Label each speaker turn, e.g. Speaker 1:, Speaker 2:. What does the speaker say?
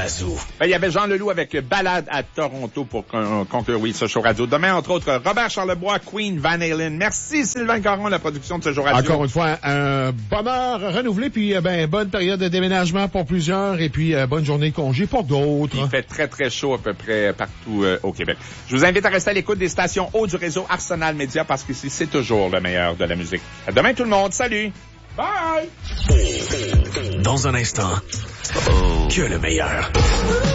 Speaker 1: Radio.
Speaker 2: Il y avait Jean Leloup avec Balade à Toronto pour conclure, ce show radio. Demain, entre autres, Robert Charlebois, Queen, Van Halen. Merci Sylvain Caron, la production de ce show radio.
Speaker 3: Encore une fois, un bonheur renouvelé, puis bonne période de déménagement pour plusieurs, et puis bonne journée de congé pour d'autres.
Speaker 2: Il fait très, très chaud à peu près partout au Québec. Je vous invite à rester à l'écoute des stations haut du réseau Arsenal Média, parce qu'ici, c'est toujours le meilleur de la musique. À demain tout le monde, salut! Bye!
Speaker 1: Dans un instant, que le meilleur.